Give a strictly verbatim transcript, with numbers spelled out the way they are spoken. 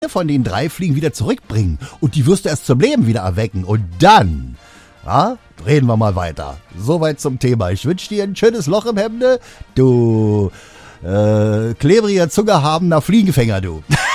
von den drei Fliegen wieder zurückbringen und die wirst du erst zum Leben wieder erwecken und dann, ja, reden wir mal weiter. Soweit zum Thema. Ich wünsche dir ein schönes Loch im Hemde, du äh, klebrige Zunge habender Fliegenfänger, du.